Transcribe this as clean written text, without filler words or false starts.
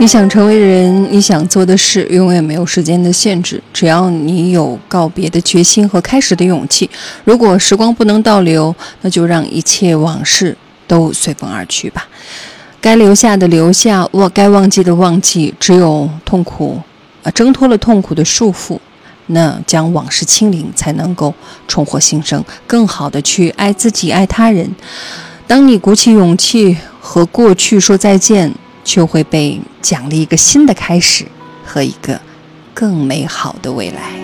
你想成为的人，你想做的事，永远没有时间的限制。只要你有告别的决心和开始的勇气。如果时光不能倒流，那就让一切往事都随风而去吧。该留下的留下，该忘记的忘记。只有痛苦挣脱了痛苦的束缚，那将往事清零，才能够重获新生，更好的去爱自己，爱他人。当你鼓起勇气和过去说再见，就会被奖励一个新的开始和一个更美好的未来。